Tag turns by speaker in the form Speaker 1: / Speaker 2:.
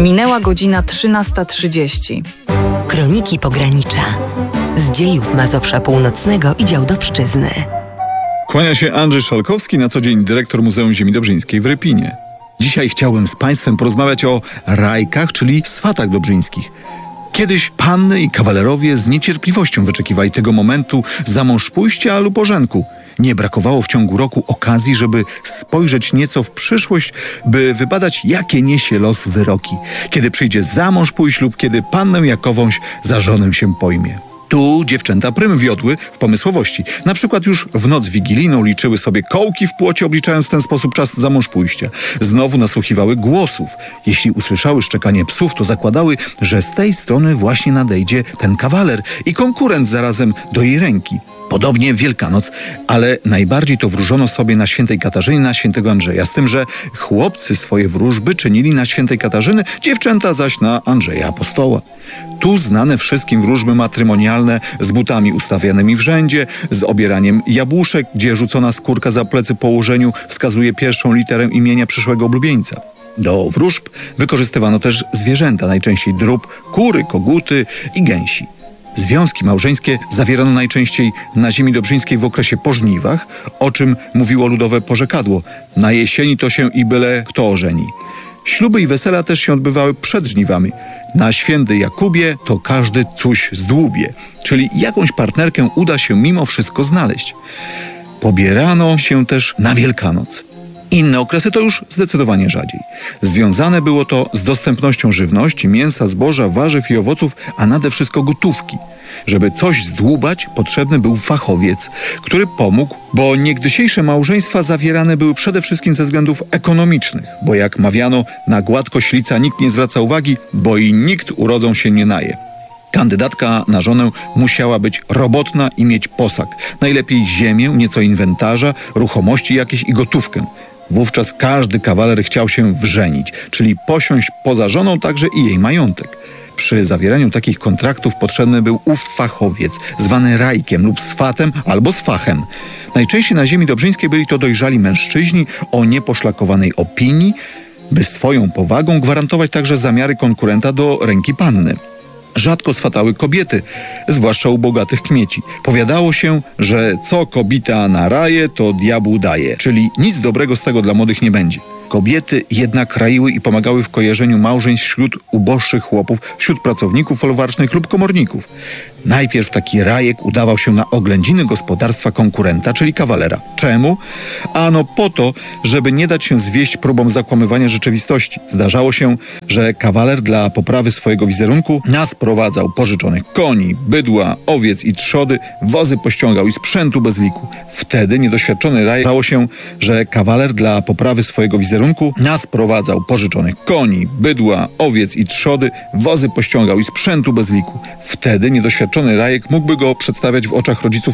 Speaker 1: Minęła godzina 13:30.
Speaker 2: Kroniki Pogranicza. Z dziejów Mazowsza Północnego i Działdowszczyzny.
Speaker 3: Kłania się Andrzej Szalkowski, na co dzień dyrektor Muzeum Ziemi Dobrzyńskiej w Rypinie. Dzisiaj chciałbym z Państwem porozmawiać o rajkach, czyli swatach dobrzyńskich. Kiedyś panny i kawalerowie z niecierpliwością wyczekiwali tego momentu zamążpójścia lub ożenku. Nie brakowało w ciągu roku okazji, żeby spojrzeć nieco w przyszłość, by wybadać, jakie niesie los wyroki. Kiedy przyjdzie za mąż pójść lub kiedy pannę jakowąś za żonę się pojmie. Tu dziewczęta prym wiodły w pomysłowości. Na przykład już w noc wigilijną liczyły sobie kołki w płocie, obliczając w ten sposób czas za mąż pójścia. Znowu nasłuchiwały głosów. Jeśli usłyszały szczekanie psów, to zakładały, że z tej strony właśnie nadejdzie ten kawaler i konkurent zarazem do jej ręki. Podobnie Wielkanoc, ale najbardziej to wróżono sobie na świętej Katarzynie, na świętego Andrzeja. Z tym, że chłopcy swoje wróżby czynili na świętej Katarzyny, dziewczęta zaś na Andrzeja Apostoła. Tu znane wszystkim wróżby matrymonialne z butami ustawianymi w rzędzie, z obieraniem jabłuszek, gdzie rzucona skórka za plecy po ułożeniu wskazuje pierwszą literę imienia przyszłego oblubieńca. Do wróżb wykorzystywano też zwierzęta, najczęściej drób, kury, koguty i gęsi. Związki małżeńskie zawierano najczęściej na ziemi dobrzyńskiej w okresie po żniwach, o czym mówiło ludowe porzekadło: na jesieni to się i byle kto ożeni. Śluby i wesela też się odbywały przed żniwami. Na święty Jakubie to każdy coś zdłubie, czyli jakąś partnerkę uda się mimo wszystko znaleźć. Pobierano się też na Wielkanoc. Inne okresy to już zdecydowanie rzadziej. Związane było to z dostępnością żywności, mięsa, zboża, warzyw i owoców, a nade wszystko gotówki. Żeby coś zdłubać, potrzebny był fachowiec, który pomógł, bo niegdysiejsze małżeństwa zawierane były przede wszystkim ze względów ekonomicznych, bo jak mawiano, na gładkość lica nikt nie zwraca uwagi, bo i nikt urodą się nie naje. Kandydatka na żonę musiała być robotna i mieć posag. Najlepiej ziemię, nieco inwentarza, ruchomości jakieś i gotówkę. Wówczas każdy kawaler chciał się wrzenić, czyli posiąść poza żoną także i jej majątek. Przy zawieraniu takich kontraktów potrzebny był ów fachowiec, zwany rajkiem lub swatem albo swachem. Najczęściej na ziemi dobrzyńskiej byli to dojrzali mężczyźni o nieposzlakowanej opinii, by swoją powagą gwarantować także zamiary konkurenta do ręki panny. Rzadko swatały kobiety, zwłaszcza u bogatych kmieci. Powiadało się, że co kobita naraje, to diabłu daje, czyli nic dobrego z tego dla młodych nie będzie. Kobiety jednak raiły i pomagały w kojarzeniu małżeństw wśród uboższych chłopów, wśród pracowników folwarcznych lub komorników. Najpierw taki rajek udawał się na oględziny gospodarstwa konkurenta, czyli kawalera. Czemu? Ano po to, żeby nie dać się zwieść próbom zakłamywania rzeczywistości. Zdarzało się, że kawaler dla poprawy swojego wizerunku nasprowadzał pożyczonych koni, bydła, owiec i trzody, wozy pościągał i sprzętu bez liku. Wtedy niedoświadczony rajek zdarzało się, że kawaler dla poprawy swojego wizerunku nasprowadzał pożyczonych koni, bydła, owiec i trzody, wozy pościągał i sprzętu bez liku. Wtedy niedoświadczony rajek mógłby go przedstawiać w oczach rodziców